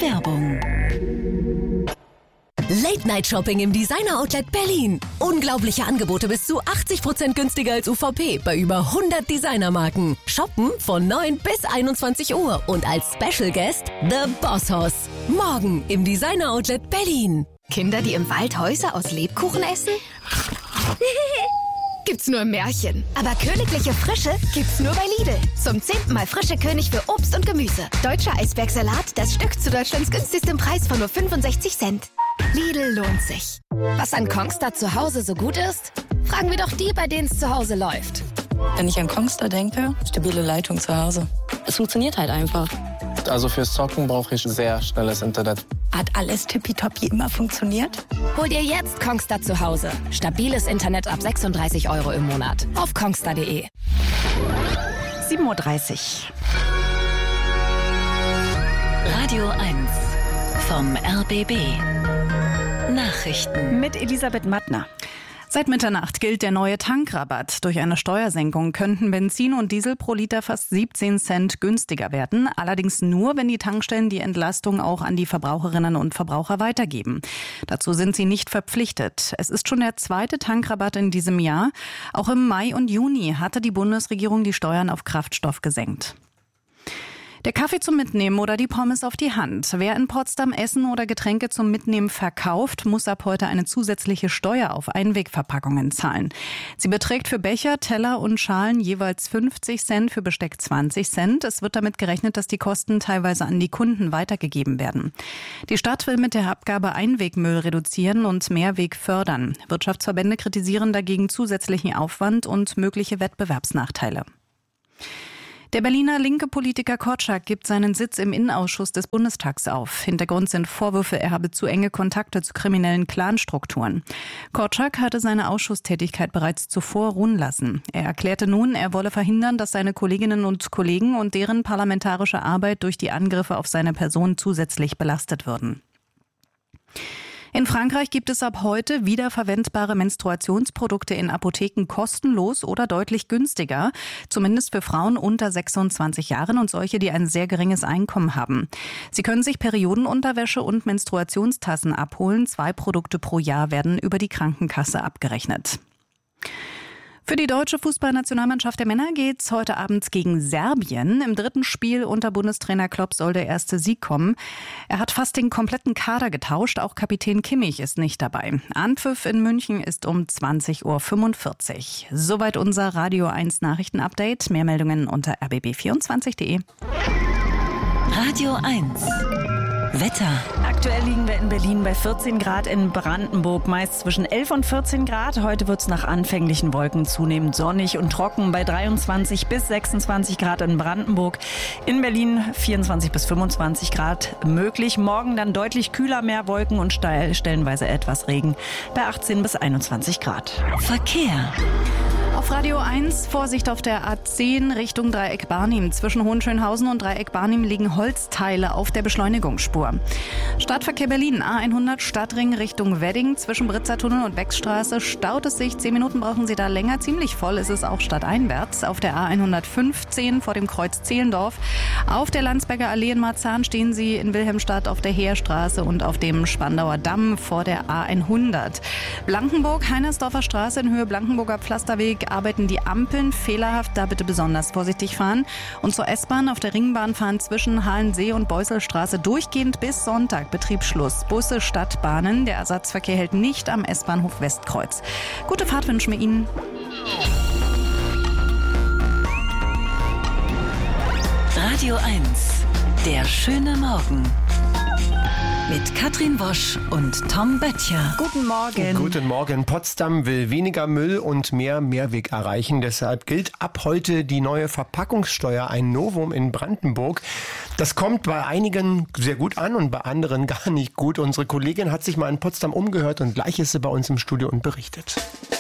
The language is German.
Werbung. Late-Night-Shopping im Designer-Outlet Berlin. Unglaubliche Angebote bis zu 80% günstiger als UVP bei über 100 Designermarken. Shoppen von 9 bis 21 Uhr und als Special Guest The Boss Hoss. Morgen im Designer-Outlet Berlin. Kinder, die im Wald Häuser aus Lebkuchen essen? Gibt's nur im Märchen. Aber königliche Frische gibt's nur bei Lidl. Zum 10. Mal frische König für Obst und Gemüse. Deutscher Eisbergsalat, das Stück zu Deutschlands günstigstem Preis von nur 65 Cent. Lidl lohnt sich. Was an Kongstar zu Hause so gut ist? Fragen wir doch die, bei denen es zu Hause läuft. Wenn ich an Kongstar denke, stabile Leitung zu Hause. Es funktioniert halt einfach. Also fürs Zocken brauche ich sehr schnelles Internet. Hat alles tippitoppi immer funktioniert? Hol dir jetzt Kongstar zu Hause. Stabiles Internet ab 36 € im Monat. Auf kongstar.de. 7:30 Uhr. Radio 1 vom RBB. Nachrichten. Mit Elisabeth Mattner. Seit Mitternacht gilt der neue Tankrabatt. Durch eine Steuersenkung könnten Benzin und Diesel pro Liter fast 17 Cent günstiger werden. Allerdings nur, wenn die Tankstellen die Entlastung auch an die Verbraucherinnen und Verbraucher weitergeben. Dazu sind sie nicht verpflichtet. Es ist schon der zweite Tankrabatt in diesem Jahr. Auch im Mai und Juni hatte die Bundesregierung die Steuern auf Kraftstoff gesenkt. Der Kaffee zum Mitnehmen oder die Pommes auf die Hand. Wer in Potsdam Essen oder Getränke zum Mitnehmen verkauft, muss ab heute eine zusätzliche Steuer auf Einwegverpackungen zahlen. Sie beträgt für Becher, Teller und Schalen jeweils 50 Cent, für Besteck 20 Cent. Es wird damit gerechnet, dass die Kosten teilweise an die Kunden weitergegeben werden. Die Stadt will mit der Abgabe Einwegmüll reduzieren und Mehrweg fördern. Wirtschaftsverbände kritisieren dagegen zusätzlichen Aufwand und mögliche Wettbewerbsnachteile. Der Berliner linke Politiker Korczak gibt seinen Sitz im Innenausschuss des Bundestags auf. Hintergrund sind Vorwürfe, er habe zu enge Kontakte zu kriminellen Clanstrukturen. Korczak hatte seine Ausschusstätigkeit bereits zuvor ruhen lassen. Er erklärte nun, er wolle verhindern, dass seine Kolleginnen und Kollegen und deren parlamentarische Arbeit durch die Angriffe auf seine Person zusätzlich belastet würden. In Frankreich gibt es ab heute wiederverwendbare Menstruationsprodukte in Apotheken kostenlos oder deutlich günstiger, zumindest für Frauen unter 26 Jahren und solche, die ein sehr geringes Einkommen haben. Sie können sich Periodenunterwäsche und Menstruationstassen abholen. 2 Produkte pro Jahr werden über die Krankenkasse abgerechnet. Für die deutsche Fußballnationalmannschaft der Männer geht's heute Abend gegen Serbien. Im 3. Spiel unter Bundestrainer Klopp soll der erste Sieg kommen. Er hat fast den kompletten Kader getauscht. Auch Kapitän Kimmich ist nicht dabei. Anpfiff in München ist um 20:45 Uhr. Soweit unser Radio 1 Nachrichtenupdate. Mehr Meldungen unter rbb24.de. Radio 1 Wetter. Aktuell liegen wir in Berlin bei 14 Grad, in Brandenburg meist zwischen 11 und 14 Grad. Heute wird es nach anfänglichen Wolken zunehmend sonnig und trocken bei 23 bis 26 Grad in Brandenburg. In Berlin 24 bis 25 Grad möglich. Morgen dann deutlich kühler, mehr Wolken und stellenweise etwas Regen bei 18 bis 21 Grad. Verkehr. Auf Radio 1, Vorsicht auf der A10 Richtung Dreieck Barnim. Zwischen Hohenschönhausen und Dreieck Barnim liegen Holzteile auf der Beschleunigungsspur. Stadtverkehr Berlin, A100 Stadtring Richtung Wedding. Zwischen Britzertunnel und Wechstraße staut es sich. 10 Minuten brauchen Sie da länger. Ziemlich voll ist es auch stadteinwärts. Auf der A115 vor dem Kreuz Zehlendorf. Auf der Landsberger Allee in Marzahn stehen Sie in Wilhelmstadt auf der Heerstraße und auf dem Spandauer Damm vor der A100. Blankenburg, Heinersdorfer Straße in Höhe Blankenburger Pflasterweg arbeiten die Ampeln fehlerhaft, da bitte besonders vorsichtig fahren. Und zur S-Bahn auf der Ringbahn fahren zwischen Halensee und Beusselstraße durchgehend bis Sonntag Betriebsschluss. Busse, Stadtbahnen, der Ersatzverkehr hält nicht am S-Bahnhof Westkreuz. Gute Fahrt wünschen wir Ihnen. Radio 1, der schöne Morgen. Mit Katrin Wosch und Tom Böttcher. Guten Morgen. Guten Morgen. Potsdam will weniger Müll und mehr Mehrweg erreichen. Deshalb gilt ab heute die neue Verpackungssteuer, ein Novum in Brandenburg. Das kommt bei einigen sehr gut an und bei anderen gar nicht gut. Unsere Kollegin hat sich mal in Potsdam umgehört und gleich ist sie bei uns im Studio und berichtet.